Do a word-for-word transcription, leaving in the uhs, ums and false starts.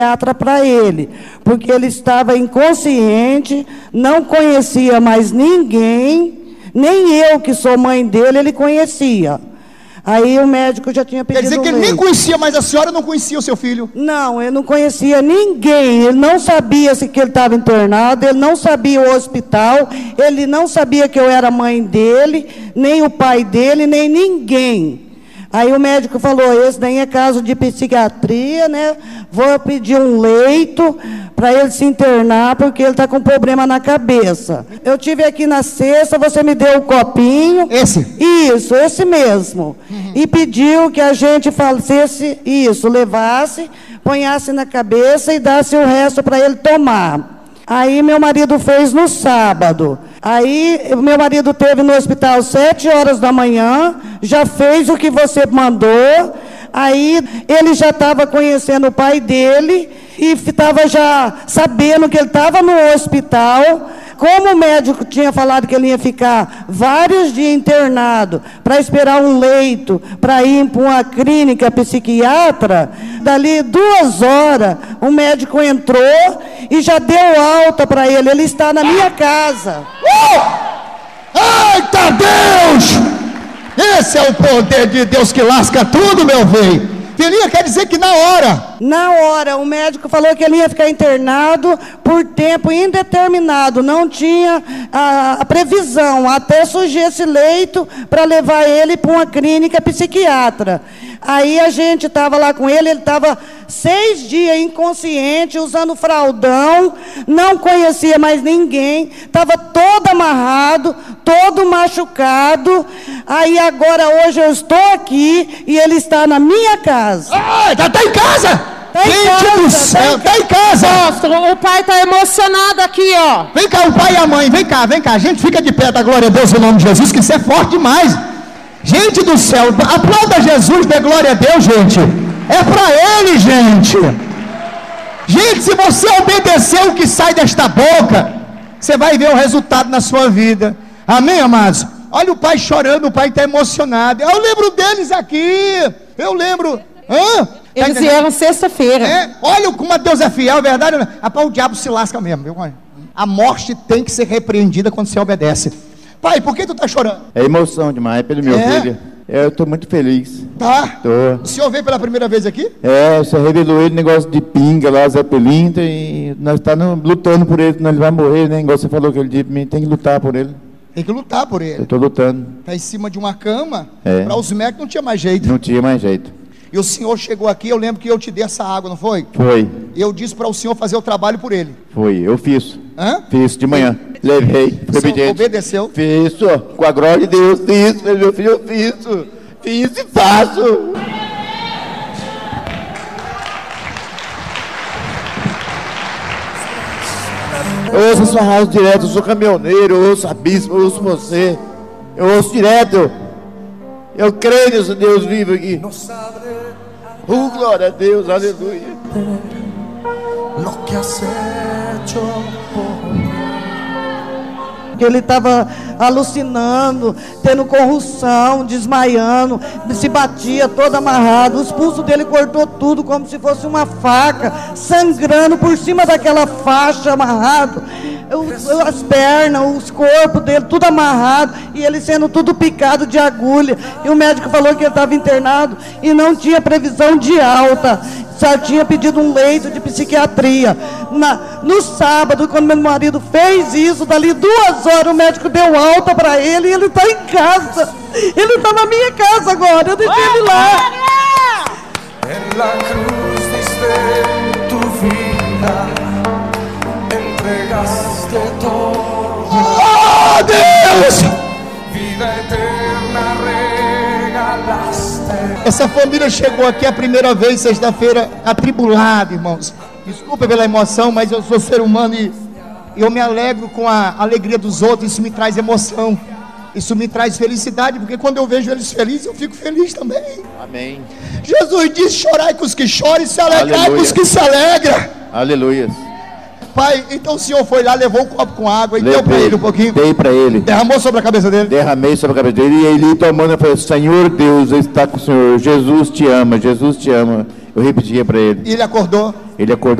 para ele, porque ele estava inconsciente, não conhecia mais ninguém, nem eu, que sou mãe dele, ele conhecia. Aí o médico já tinha pedido. Quer dizer que ele nem conhecia, mas a senhora não conhecia o seu filho? Não, ele não conhecia ninguém, ele não sabia se que ele estava internado, ele não sabia o hospital, ele não sabia que eu era mãe dele, nem o pai dele, nem ninguém. Aí o médico falou, esse daí é caso de psiquiatria, né? Vou pedir um leito para ele se internar, porque ele está com problema na cabeça. Eu tive aqui na sexta, você me deu o copinho. Esse? Isso, esse mesmo. Uhum. E pediu que a gente fizesse isso, levasse, ponhasse na cabeça e desse o resto para ele tomar. Aí meu marido fez no sábado. Aí meu marido teve no hospital sete horas da manhã, já fez o que você mandou. Aí ele já estava conhecendo o pai dele e estava já sabendo que ele estava no hospital. Como o médico tinha falado que ele ia ficar vários dias internado para esperar um leito, para ir para uma clínica psiquiatra, dali duas horas, o médico entrou e já deu alta para ele. Ele está na minha casa. Uh! Eita Deus! Esse é o poder de Deus que lasca tudo, meu bem. Filhinha, quer dizer que na hora... Na hora, o médico falou que ele ia ficar internado por tempo indeterminado. Não tinha a, a previsão, até surgir esse leito para levar ele para uma clínica psiquiatra. Aí a gente estava lá com ele, ele estava seis dias inconsciente, usando fraldão, não conhecia mais ninguém, estava todo amarrado, todo machucado. Aí agora, hoje eu estou aqui e ele está na minha casa. Ah, tá, tá em casa! Tá em Gente casa, do céu, tá em casa! Monstro, o pai tá emocionado aqui, ó. Vem cá, o pai e a mãe, vem cá, vem cá. A gente fica de pé, da glória a Deus, em nome de Jesus, que isso é forte demais. Gente do céu, aplauda Jesus, dê glória a Deus, gente. É para ele, gente. Gente, se você obedecer o que sai desta boca, você vai ver o resultado na sua vida. Amém, amados? Olha o pai chorando, o pai está emocionado. Eu lembro deles aqui. Eu lembro. Hã? Eles tá vieram sexta-feira. É? Olha como Deus é fiel, é verdade? Rapaz, o diabo se lasca mesmo. Viu? A morte tem que ser repreendida quando você obedece. Pai, por que tu tá chorando? É emoção demais, pelo meu é? filho. Eu estou muito feliz. Tá? Tô. O senhor veio pela primeira vez aqui? É, você revelou ele negócio de pinga lá, Zé Pelinta, e nós estamos lutando por ele, senão ele vai morrer, né? Igual você falou que ele disse pra mim, tem que lutar por ele. Tem que lutar por ele. Eu estou lutando. Tá em cima de uma cama, é. Para os médicos não tinha mais jeito. Não tinha mais jeito. E o senhor chegou aqui, eu lembro que eu te dei essa água, não foi? Foi. E eu disse para o senhor fazer o trabalho por ele. Foi, eu fiz. Hã? Fiz de manhã. Levei. O senhor obedeceu? Fiz, ó, com a glória de Deus, fiz, meu filho, eu fiz. Fiz e faço. Eu ouço a sua rádio direto, eu sou caminhoneiro, eu ouço a bispo, eu ouço você. Eu ouço direto. Eu creio nesse Deus vivo aqui. Oh, glória a Deus, aleluia. Ele estava alucinando, tendo convulsão, desmaiando, se batia todo amarrado, os pulsos dele cortou tudo como se fosse uma faca, sangrando por cima daquela faixa amarrado, as pernas, os corpos dele, tudo amarrado, e ele sendo tudo picado de agulha, e o médico falou que ele estava internado e não tinha previsão de alta, só tinha pedido um leito de psiquiatria. Na, no sábado, quando meu marido fez isso, dali duas horas o médico deu alta para ele e ele está em casa. Ele está na minha casa agora, eu deixei ele lá. Oh, Deus! Essa família chegou aqui a primeira vez, sexta-feira, atribulada, irmãos. Desculpa pela emoção, mas eu sou ser humano e eu me alegro com a alegria dos outros. Isso me traz emoção, isso me traz felicidade, porque quando eu vejo eles felizes, eu fico feliz também. Amém. Jesus disse: chorai com os que choram e se alegrai Aleluia. com os que se alegram. Aleluia. Pai, então o senhor foi lá, levou um copo com água e Levei, deu para ele um pouquinho. Dei para ele. Derramou sobre a cabeça dele. Derramei sobre a cabeça dele e ele tomando, eu falei: Senhor Deus está com o Senhor, Jesus te ama, Jesus te ama. Eu repetia para ele. E ele acordou. Ele acordou